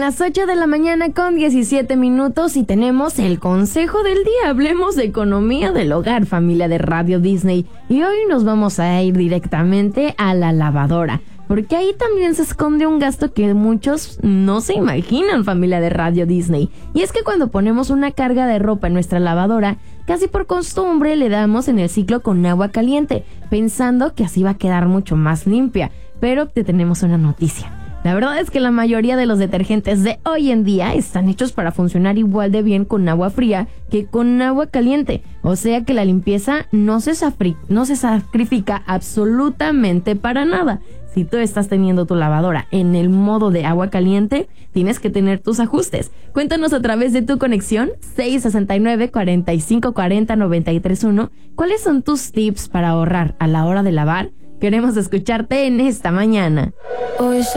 las 8 de la mañana con 17 minutos y tenemos el consejo del día. Hablemos de economía del hogar, familia de Radio Disney. Y hoy nos vamos a ir directamente a la lavadora, porque ahí también se esconde un gasto que muchos no se imaginan, familia de Radio Disney. Y es que cuando ponemos una carga de ropa en nuestra lavadora, casi por costumbre le damos en el ciclo con agua caliente, pensando que así va a quedar mucho más limpia. Pero te tenemos una noticia. La verdad es que la mayoría de los detergentes de hoy en día están hechos para funcionar igual de bien con agua fría que con agua caliente. O sea que la limpieza no se sacrifica absolutamente para nada. Si tú estás teniendo tu lavadora en el modo de agua caliente, tienes que tener tus ajustes. Cuéntanos a través de tu conexión 669-4540-931 cuáles son tus tips para ahorrar a la hora de lavar. Queremos escucharte en esta mañana.